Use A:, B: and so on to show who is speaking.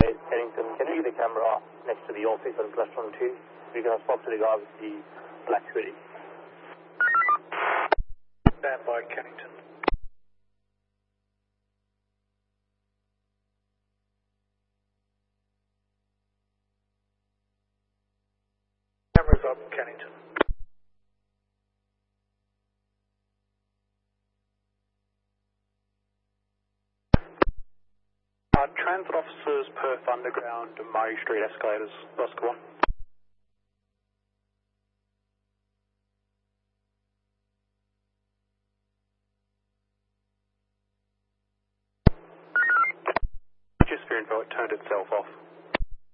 A: Kennington, can you get the camera next to the office on platform 2? We're going to swap to the guy with the black hoodie.
B: Stand by, Kennington. Cameras up, Kennington. Transit officers, Perth Underground, Murray Street escalators, Oscar 1. Just for info, it turned itself off.